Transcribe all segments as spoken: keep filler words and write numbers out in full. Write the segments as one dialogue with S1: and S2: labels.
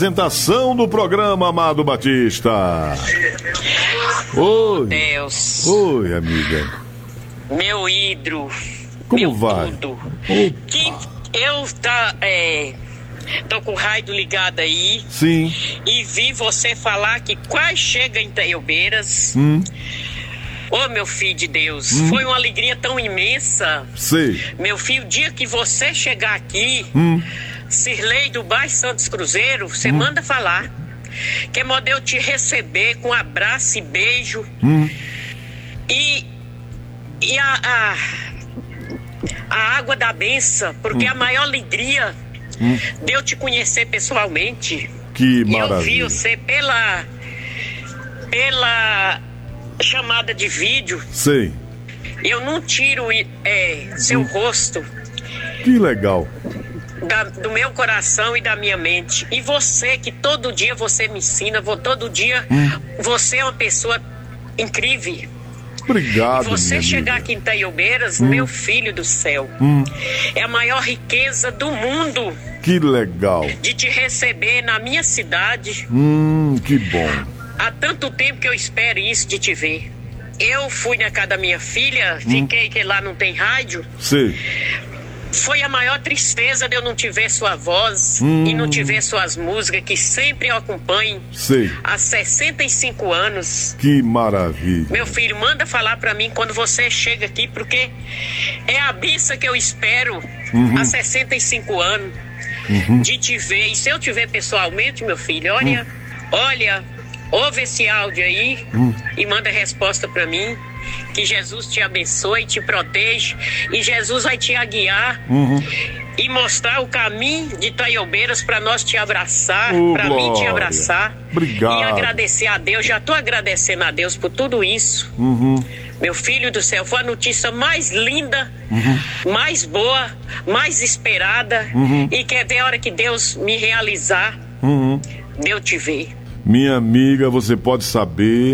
S1: Apresentação do programa Amado Batista. Oi.
S2: Deus.
S1: Oi, amiga.
S2: Meu ídolo.
S1: Como
S2: meu
S1: vai?
S2: Tudo.
S1: Opa.
S2: Que eu tá, é, tô com o rádio ligado aí.
S1: Sim.
S2: E vi você falar que quase chega em Itaiobeiras.
S1: Hum.
S2: Ô, meu filho de Deus,
S1: Hum.
S2: foi uma alegria tão imensa.
S1: Sei.
S2: Meu filho, o dia que você chegar aqui,
S1: Hum.
S2: Sirlei do bairro Santos Cruzeiro, você
S1: Hum.
S2: manda falar. Que é modo eu te receber com abraço e beijo.
S1: Hum.
S2: E, e a, a, a água da benção, porque
S1: Hum.
S2: a maior alegria
S1: Hum.
S2: de eu te conhecer pessoalmente.
S1: Que
S2: E eu vi
S1: maravilha.
S2: você pela, pela chamada de vídeo.
S1: Sei.
S2: Eu não tiro é, seu
S1: Hum.
S2: rosto
S1: Que legal.
S2: da, do meu coração e da minha mente. E você, que todo dia você me ensina, vou todo dia,
S1: Hum.
S2: você é uma pessoa incrível.
S1: Obrigado,
S2: E você
S1: minha
S2: chegar
S1: amiga.
S2: aqui em Itaiobeiras,
S1: Hum.
S2: meu filho do céu,
S1: Hum.
S2: é a maior riqueza do mundo
S1: Que legal.
S2: de te receber na minha cidade.
S1: Hum, que bom.
S2: Há tanto tempo que eu espero isso de te ver. Eu fui na casa da minha filha, fiquei que lá não tem rádio.
S1: Sei.
S2: Foi a maior tristeza de eu não te ver sua voz
S1: Hum.
S2: e não te ver suas músicas, que sempre eu acompanho
S1: Sei.
S2: há sessenta e cinco anos.
S1: Que maravilha.
S2: Meu filho, manda falar pra mim quando você chega aqui, porque é a missa que eu espero
S1: Uhum.
S2: há sessenta e cinco anos
S1: Uhum.
S2: de te ver. E se eu te ver pessoalmente, meu filho, olha, olha, ouve esse áudio aí
S1: Hum.
S2: e manda resposta pra mim. Que Jesus te abençoe, te protege, e Jesus vai te guiar
S1: Uhum.
S2: e mostrar o caminho de Itaiobeiras para nós te abraçar,
S1: Ô,
S2: para mim te
S1: glória.
S2: abraçar.
S1: Obrigado.
S2: E agradecer a Deus. Já tô agradecendo a Deus por tudo isso.
S1: Uhum.
S2: Meu filho do céu, foi a notícia mais linda,
S1: Uhum.
S2: mais boa, mais esperada.
S1: Uhum.
S2: E quer ver a hora que Deus me realizar,
S1: Uhum.
S2: de eu te ver.
S1: Minha amiga, você pode saber.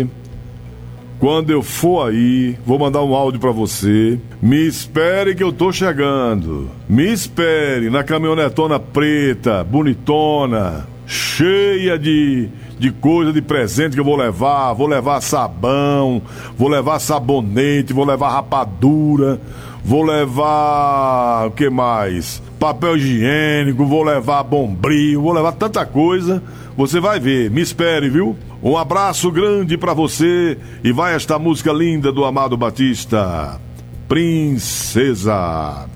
S1: Quando eu for aí, vou mandar um áudio pra você. Me espere que eu tô chegando. Me espere na caminhonetona preta, bonitona, cheia de, de coisa, de presente que eu vou levar. Vou levar sabão, vou levar sabonete, vou levar rapadura, vou levar... o que mais? Papel higiênico, vou levar bombril, vou levar tanta coisa. Você vai ver, me espere, viu? Um abraço grande pra você e vai esta música linda do Amado Batista, Princesa.